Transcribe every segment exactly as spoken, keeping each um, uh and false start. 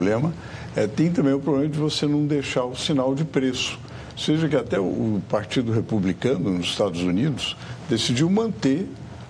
problema, é, tem também o problema de você não deixar o sinal de preço. Seja que até o Partido Republicano nos Estados Unidos decidiu manter,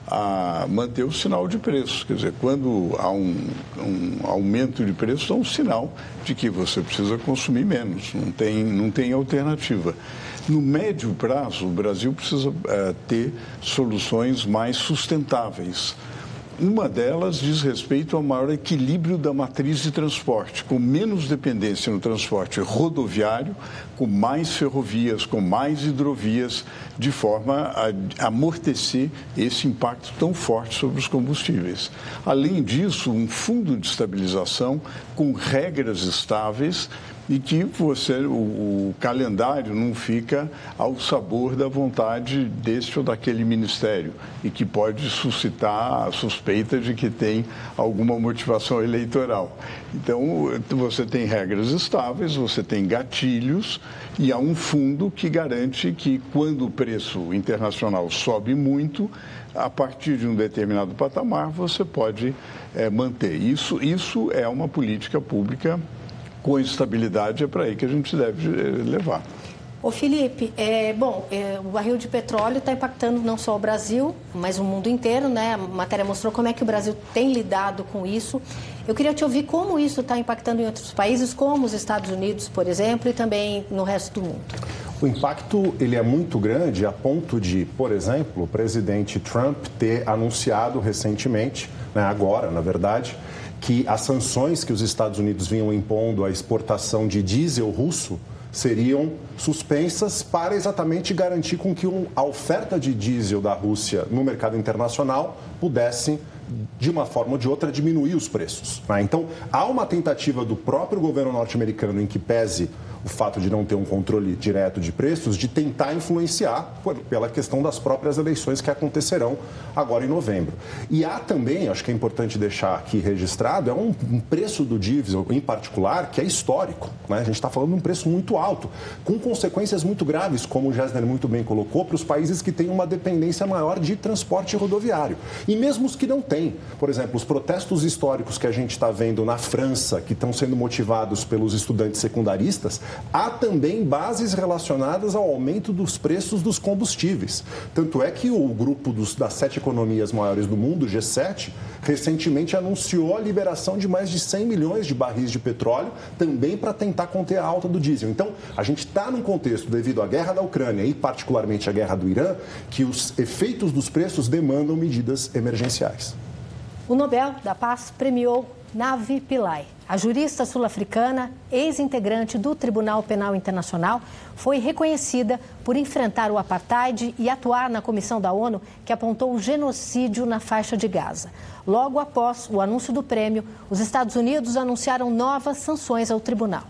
a, manter o sinal de preço. Quer dizer, quando há um, um aumento de preço, é um sinal de que você precisa consumir menos, não tem, não tem alternativa. No médio prazo, o Brasil precisa é, ter soluções mais sustentáveis. Uma delas diz respeito ao maior equilíbrio da matriz de transporte, com menos dependência no transporte rodoviário, com mais ferrovias, com mais hidrovias, de forma a amortecer esse impacto tão forte sobre os combustíveis. Além disso, um fundo de estabilização com regras estáveis e que você, o, o calendário não fica ao sabor da vontade deste ou daquele ministério e que pode suscitar a suspeita de que tem alguma motivação eleitoral. Então, você tem regras estáveis, você tem gatilhos e há um fundo que garante que quando o preço internacional sobe muito, a partir de um determinado patamar, você pode é, manter. Isso, isso é uma política pública com estabilidade, é para aí que a gente deve levar. Ô Felipe, é, bom, é, o barril de petróleo está impactando não só o Brasil, mas o mundo inteiro, né? A matéria mostrou como é que o Brasil tem lidado com isso. Eu queria te ouvir como isso está impactando em outros países, como os Estados Unidos, por exemplo, e também no resto do mundo. O impacto ele é muito grande a ponto de, por exemplo, o presidente Trump ter anunciado recentemente, né, agora, na verdade, que as sanções que os Estados Unidos vinham impondo à exportação de diesel russo seriam suspensas para exatamente garantir com que a oferta de diesel da Rússia no mercado internacional pudesse, de uma forma ou de outra, diminuir os preços. Então, há uma tentativa do próprio governo norte-americano, em que pese o fato de não ter um controle direto de preços, de tentar influenciar por, pela questão das próprias eleições que acontecerão agora em novembro. E há também, acho que é importante deixar aqui registrado, é um, um preço do diesel em particular que é histórico, né? A gente está falando de um preço muito alto, com consequências muito graves, como o Gessner muito bem colocou, para os países que têm uma dependência maior de transporte rodoviário. E mesmo os que não têm, por exemplo, os protestos históricos que a gente está vendo na França, que estão sendo motivados pelos estudantes secundaristas, há também bases relacionadas ao aumento dos preços dos combustíveis. Tanto é que o grupo dos, das sete economias maiores do mundo, o G sete, recentemente anunciou a liberação de mais de cem milhões de barris de petróleo, também para tentar conter a alta do diesel. Então, a gente está num contexto, devido à guerra da Ucrânia e particularmente à guerra do Irã, que os efeitos dos preços demandam medidas emergenciais. O Nobel da Paz premiou Navi Pillay. A jurista sul-africana, ex-integrante do Tribunal Penal Internacional, foi reconhecida por enfrentar o apartheid e atuar na comissão da ONU que apontou o genocídio na faixa de Gaza. Logo após o anúncio do prêmio, os Estados Unidos anunciaram novas sanções ao tribunal.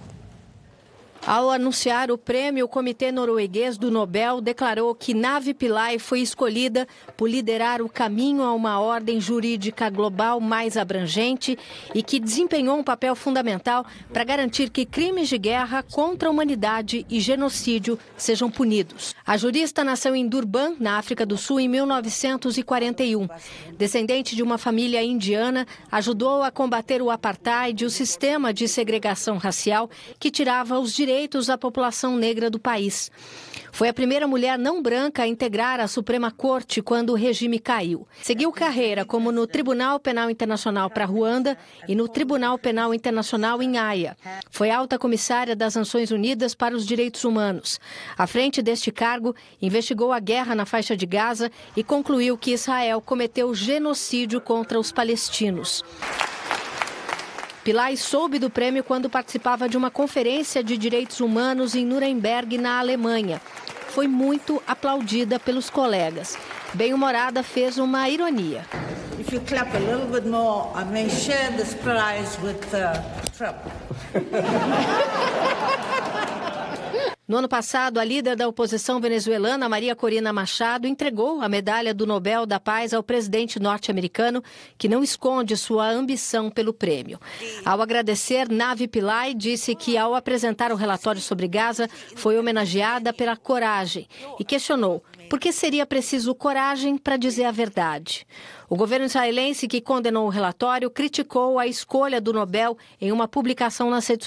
Ao anunciar o prêmio, o Comitê Norueguês do Nobel declarou que Navi Pillay foi escolhida por liderar o caminho a uma ordem jurídica global mais abrangente e que desempenhou um papel fundamental para garantir que crimes de guerra contra a humanidade e genocídio sejam punidos. A jurista nasceu em Durban, na África do Sul, em mil novecentos e quarenta e um. Descendente de uma família indiana, ajudou a combater o apartheid e o sistema de segregação racial que tirava os direitos direitos à população negra do país. Foi a primeira mulher não branca a integrar a Suprema Corte quando o regime caiu. Seguiu carreira como no Tribunal Penal Internacional para Ruanda e no Tribunal Penal Internacional em Haia. Foi alta comissária das Nações Unidas para os Direitos Humanos. À frente deste cargo, investigou a guerra na faixa de Gaza e concluiu que Israel cometeu genocídio contra os palestinos. Pillay soube do prêmio quando participava de uma conferência de direitos humanos em Nuremberg, na Alemanha. Foi muito aplaudida pelos colegas. Bem-humorada, fez uma ironia. If you clap a little bit more, I may share this prize with uh, Trump. No ano passado, a líder da oposição venezuelana, Maria Corina Machado, entregou a medalha do Nobel da Paz ao presidente norte-americano, que não esconde sua ambição pelo prêmio. Ao agradecer, Navi Pillay disse que, ao apresentar o relatório sobre Gaza, foi homenageada pela coragem e questionou por que seria preciso coragem para dizer a verdade. O governo israelense, que condenou o relatório, criticou a escolha do Nobel em uma publicação nas redes